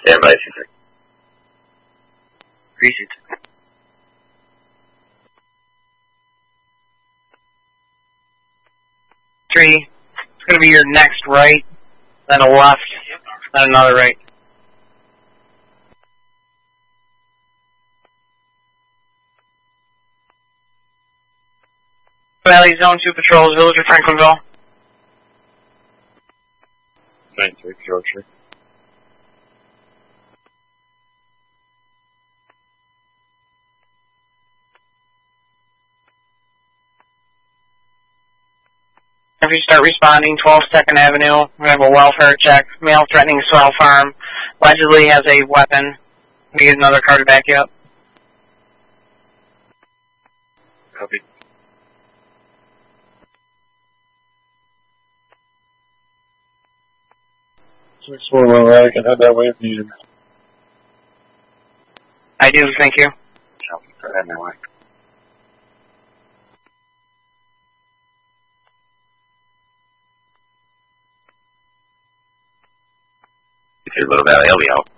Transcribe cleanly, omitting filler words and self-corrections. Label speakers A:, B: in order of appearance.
A: Everybody 6.
B: Appreciate it. Three. It's going to be your next right, then a left, then another right. Valley Zone 2 patrols, Village of Franklinville.
A: 9-3, Yorkshire.
B: If you start responding, 12 2nd Avenue, we have a welfare check. Male threatening soil farm. Allegedly has a weapon. We get another car to back you up.
A: Copy. Six 4 well, I can head that way if needed.
B: I do, thank you.
A: I'll head that way. It's your Little Valley, I'll be out.